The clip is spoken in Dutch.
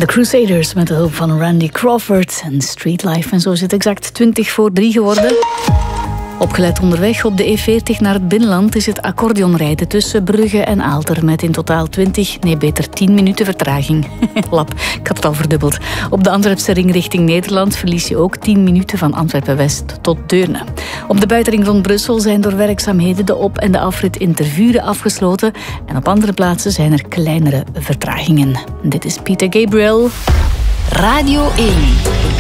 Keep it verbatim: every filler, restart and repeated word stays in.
The Crusaders met de hulp van Randy Crawford en Streetlife. En zo is het exact twintig voor drie geworden. Opgelet onderweg op de E veertig naar het binnenland is het accordeonrijden tussen Brugge en Aalter met in totaal twintig, nee beter tien minuten vertraging. Lap, ik had het al verdubbeld. Op de Antwerpse ring richting Nederland verlies je ook tien minuten van Antwerpen-West tot Deurne. Op de buitenring rond Brussel zijn door werkzaamheden de op- en de afrit in Tervuren afgesloten en op andere plaatsen zijn er kleinere vertragingen. Dit is Peter Gabriel. Radio één.